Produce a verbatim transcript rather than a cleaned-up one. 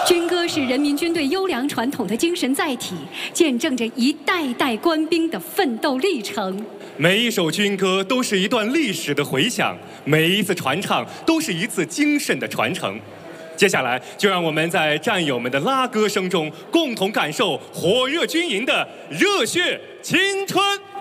军歌是人民军队优良传统的精神载体，见证着一代代官兵的奋斗历程。 每一首军歌都是一段历史的回响，每一次传唱都是一次精神的传承。接下来，就让我们在战友们的拉歌声中，共同感受火热军营的热血青春。